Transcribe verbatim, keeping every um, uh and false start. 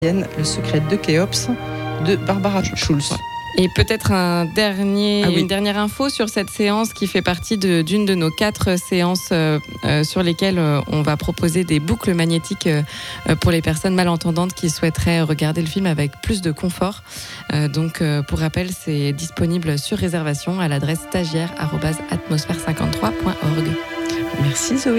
Le secret de Khéops de Barbara Schulz. Et peut-être un dernier, ah oui. une dernière info sur cette séance qui fait partie de, d'une de nos quatre séances euh, euh, sur lesquelles euh, on va proposer des boucles magnétiques euh, pour les personnes malentendantes qui souhaiteraient regarder le film avec plus de confort. Euh, donc euh, pour rappel, c'est disponible sur réservation à l'adresse stagiaire arobase atmosphère cinquante-trois point org. Merci Zoé.